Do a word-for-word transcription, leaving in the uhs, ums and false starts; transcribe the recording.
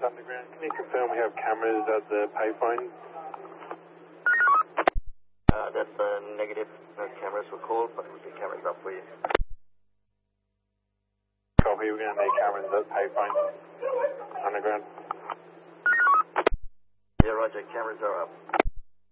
underground. Can you confirm we have cameras at the payphone? Uh, that's uh, negative. No cameras were called, but we'll get cameras up for you. Copy, we're going to need cameras at payphone underground. Yeah, roger, cameras are up.